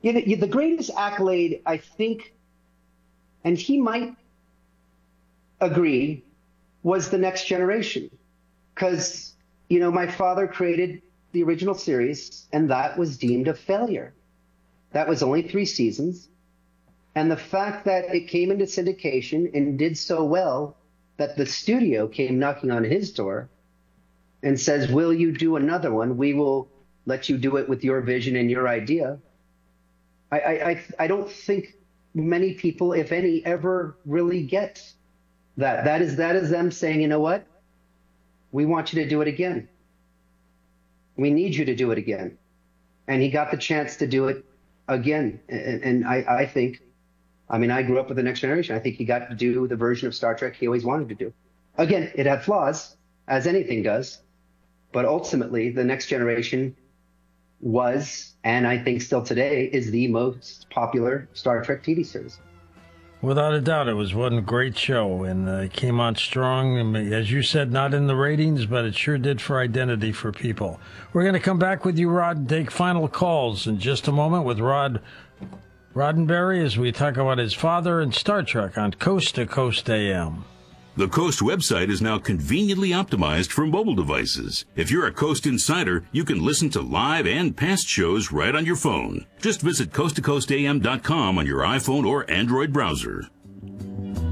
The greatest accolade, I think, and he might agree, was The Next Generation. Because, my father created the original series, and that was deemed a failure. That was only 3 seasons. And the fact that it came into syndication and did so well that the studio came knocking on his door and says, will you do another one? We will let you do it with your vision and your idea. I don't think many people, if any, ever really get that. That is them saying, you know what? We want you to do it again. We need you to do it again. And he got the chance to do it again. And I think, I grew up with The Next Generation. I think he got to do the version of Star Trek he always wanted to do. Again, it had flaws, as anything does. But ultimately, The Next Generation was, and I think still today, is the most popular Star Trek TV series. Without a doubt, it was one great show, and it came on strong. And as you said, not in the ratings, but it sure did for identity for people. We're going to come back with you, Rod, and take final calls in just a moment with Rod Roddenberry as we talk about his father and Star Trek on Coast to Coast AM. The Coast website is now conveniently optimized for mobile devices. If you're a Coast insider, you can listen to live and past shows right on your phone. Just visit coasttocoastam.com on your iPhone or Android browser.